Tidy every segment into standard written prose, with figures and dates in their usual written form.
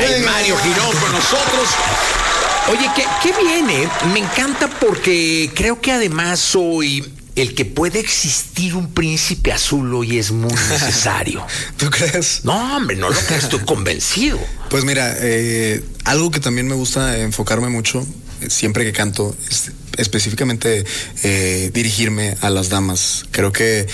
Ay, Mario Girón con nosotros. Oye, ¿qué viene? Me encanta porque creo que además hoy el que puede existir un príncipe azul hoy es muy necesario. ¿Tú crees? No, hombre, no lo crees, estoy convencido. Pues mira, algo que también me gusta enfocarme mucho siempre que canto es específicamente dirigirme a las damas. Creo que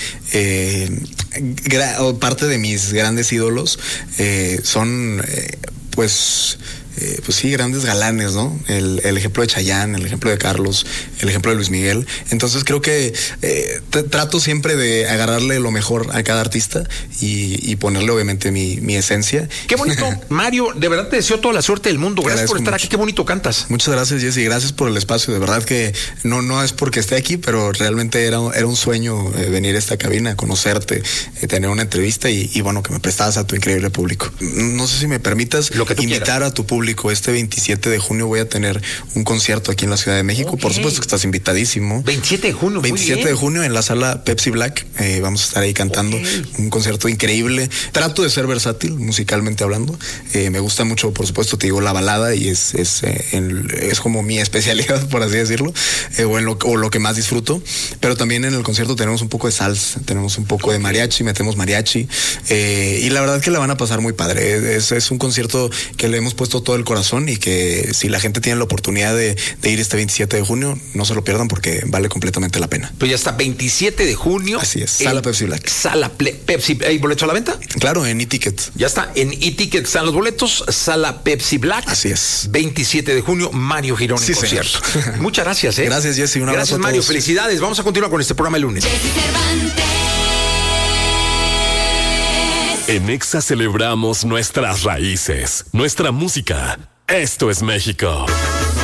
parte de mis grandes ídolos son pues sí, grandes galanes, ¿no? El ejemplo de Chayanne, el ejemplo de Carlos, el ejemplo de Luis Miguel. Entonces creo que trato siempre de agarrarle lo mejor a cada artista y ponerle obviamente mi esencia. Qué bonito, Mario, de verdad te deseo toda la suerte del mundo. Gracias por estar mucho. Aquí, qué bonito cantas. Muchas gracias, Jesse, gracias por el espacio. De verdad que no es porque esté aquí, pero realmente era un sueño venir a esta cabina, conocerte, tener una entrevista y bueno, que me prestaras a tu increíble público. No sé si me permitas invitar quieras a tu público. Este 27 de junio voy a tener un concierto aquí en la Ciudad de México. Por supuesto que estás invitadísimo. 27 de junio. 27 de junio en la sala Pepsi Black. Vamos a estar ahí cantando un concierto increíble. Trato de ser versátil, musicalmente hablando. Me gusta mucho, por supuesto, te digo, la balada y es como mi especialidad, por así decirlo, o lo que más disfruto. Pero también en el concierto tenemos un poco de salsa, tenemos un poco de mariachi, metemos mariachi. Y la verdad que la van a pasar muy padre. Es un concierto que le hemos puesto todo el corazón y que si la gente tiene la oportunidad de ir este 27 de junio, no se lo pierdan porque vale completamente la pena. Pues ya está, 27 de junio. Así es, sala Pepsi Black. Sala Pepsi. ¿Hay boletos a la venta? Claro, en eTicket. Ya está, en eTicket están los boletos, sala Pepsi Black. Así es. 27 de junio, Mario Girón en concierto. Muchas gracias, Gracias, Jesse, un abrazo. Gracias, Mario, felicidades. Vamos a continuar con este programa el lunes. En Exa celebramos nuestras raíces, nuestra música. Esto es México.